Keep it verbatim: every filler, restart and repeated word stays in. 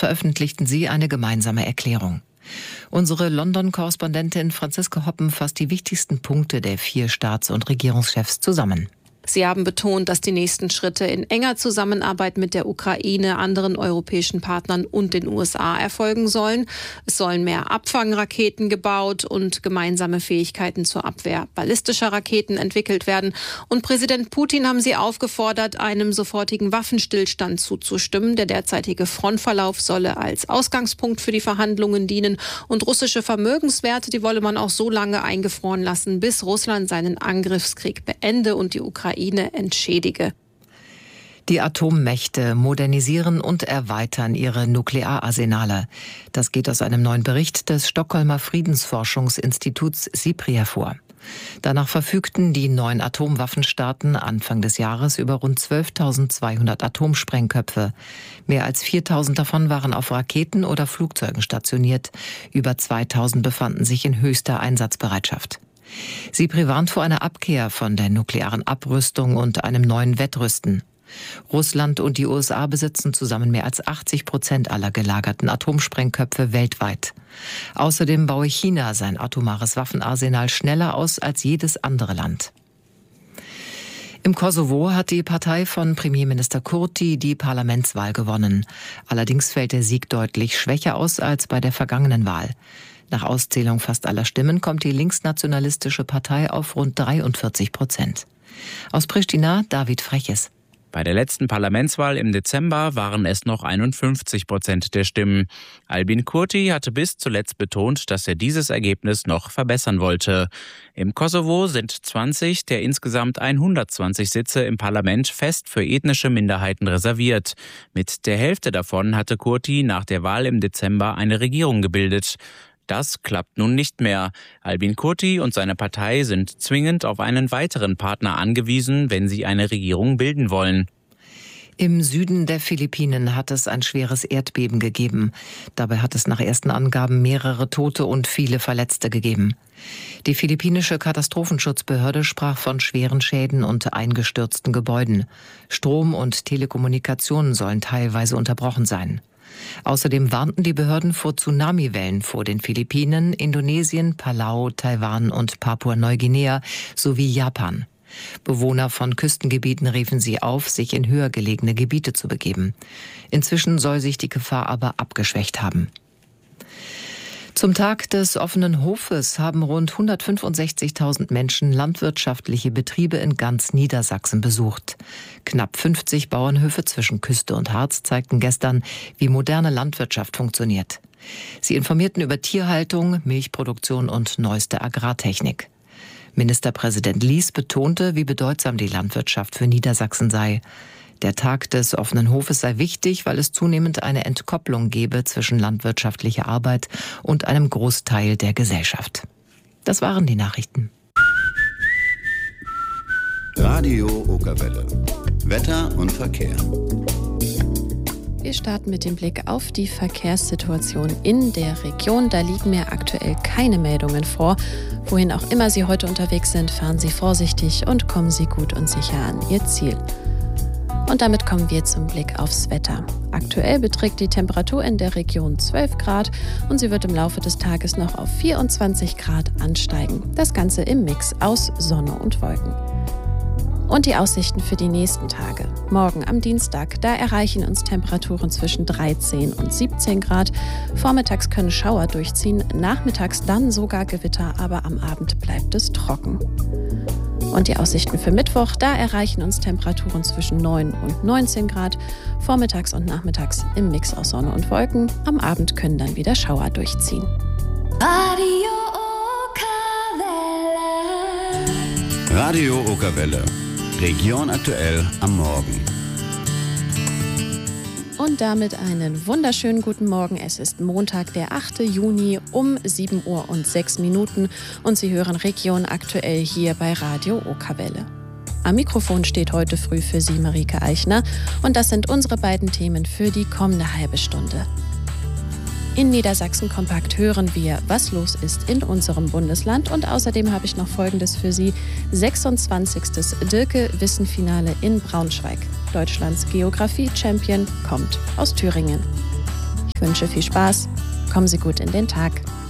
veröffentlichten sie eine gemeinsame Erklärung. Unsere London-Korrespondentin Franziska Hoppen fasst die wichtigsten Punkte der vier Staats- und Regierungschefs zusammen. Sie haben betont, dass die nächsten Schritte in enger Zusammenarbeit mit der Ukraine, anderen europäischen Partnern und den U S A erfolgen sollen. Es sollen mehr Abfangraketen gebaut und gemeinsame Fähigkeiten zur Abwehr ballistischer Raketen entwickelt werden. Und Präsident Putin haben sie aufgefordert, einem sofortigen Waffenstillstand zuzustimmen. Der derzeitige Frontverlauf solle als Ausgangspunkt für die Verhandlungen dienen. Und russische Vermögenswerte, die wolle man auch so lange eingefroren lassen, bis Russland seinen Angriffskrieg beende und die Ukraine entschädige. Die Atommächte modernisieren und erweitern ihre Nukleararsenale. Das geht aus einem neuen Bericht des Stockholmer Friedensforschungsinstituts SIPRI hervor. Danach verfügten die neun Atomwaffenstaaten Anfang des Jahres über rund zwölftausendzweihundert Atomsprengköpfe. Mehr als viertausend davon waren auf Raketen oder Flugzeugen stationiert. Über zweitausend befanden sich in höchster Einsatzbereitschaft. SIPRI warnt vor einer Abkehr von der nuklearen Abrüstung und einem neuen Wettrüsten. Russland und die U S A besitzen zusammen mehr als achtzig Prozent aller gelagerten Atomsprengköpfe weltweit. Außerdem baue China sein atomares Waffenarsenal schneller aus als jedes andere Land. Im Kosovo hat die Partei von Premierminister Kurti die Parlamentswahl gewonnen. Allerdings fällt der Sieg deutlich schwächer aus als bei der vergangenen Wahl. Nach Auszählung fast aller Stimmen kommt die linksnationalistische Partei auf rund dreiundvierzig Prozent. Aus Pristina David Freches. Bei der letzten Parlamentswahl im Dezember waren es noch einundfünfzig Prozent der Stimmen. Albin Kurti hatte bis zuletzt betont, dass er dieses Ergebnis noch verbessern wollte. Im Kosovo sind zwanzig der insgesamt hundertzwanzig Sitze im Parlament fest für ethnische Minderheiten reserviert. Mit der Hälfte davon hatte Kurti nach der Wahl im Dezember eine Regierung gebildet. Das klappt nun nicht mehr. Albin Kurti und seine Partei sind zwingend auf einen weiteren Partner angewiesen, wenn sie eine Regierung bilden wollen. Im Süden der Philippinen hat es ein schweres Erdbeben gegeben. Dabei hat es nach ersten Angaben mehrere Tote und viele Verletzte gegeben. Die philippinische Katastrophenschutzbehörde sprach von schweren Schäden und eingestürzten Gebäuden. Strom und Telekommunikationen sollen teilweise unterbrochen sein. Außerdem warnten die Behörden vor Tsunamiwellen vor den Philippinen, Indonesien, Palau, Taiwan und Papua-Neuguinea sowie Japan. Bewohner von Küstengebieten riefen sie auf, sich in höher gelegene Gebiete zu begeben. Inzwischen soll sich die Gefahr aber abgeschwächt haben. Zum Tag des offenen Hofes haben rund hundertfünfundsechzigtausend Menschen landwirtschaftliche Betriebe in ganz Niedersachsen besucht. Knapp fünfzig Bauernhöfe zwischen Küste und Harz zeigten gestern, wie moderne Landwirtschaft funktioniert. Sie informierten über Tierhaltung, Milchproduktion und neueste Agrartechnik. Ministerpräsident Lies betonte, wie bedeutsam die Landwirtschaft für Niedersachsen sei. Der Tag des offenen Hofes sei wichtig, weil es zunehmend eine Entkopplung gebe zwischen landwirtschaftlicher Arbeit und einem Großteil der Gesellschaft. Das waren die Nachrichten. Radio Okerwelle. Wetter und Verkehr. Wir starten mit dem Blick auf die Verkehrssituation in der Region. Da liegen mir aktuell keine Meldungen vor. Wohin auch immer Sie heute unterwegs sind, fahren Sie vorsichtig und kommen Sie gut und sicher an Ihr Ziel. Und damit kommen wir zum Blick aufs Wetter. Aktuell beträgt die Temperatur in der Region zwölf Grad und sie wird im Laufe des Tages noch auf vierundzwanzig Grad ansteigen. Das Ganze im Mix aus Sonne und Wolken. Und die Aussichten für die nächsten Tage. Morgen am Dienstag, da erreichen uns Temperaturen zwischen dreizehn und siebzehn Grad. Vormittags können Schauer durchziehen, nachmittags dann sogar Gewitter, aber am Abend bleibt es trocken. Und die Aussichten für Mittwoch, da erreichen uns Temperaturen zwischen neun und neunzehn Grad. Vormittags und nachmittags im Mix aus Sonne und Wolken. Am Abend können dann wieder Schauer durchziehen. Radio Okerwelle. Radio Okerwelle. Region aktuell am Morgen. Und damit einen wunderschönen guten Morgen. Es ist Montag, der achte Juni um sieben Uhr und sechs Minuten und Sie hören Region aktuell hier bei Radio Okerwelle. Am Mikrofon steht heute früh für Sie Marike Eichner und das sind unsere beiden Themen für die kommende halbe Stunde. In Niedersachsen Kompakt hören wir, was los ist in unserem Bundesland und außerdem habe ich noch Folgendes für Sie. sechsundzwanzigstes Dirke-Wissen-Finale in Braunschweig. Deutschlands Geografie-Champion kommt aus Thüringen. wünsche viel Spaß. Kommen Sie gut in den Tag.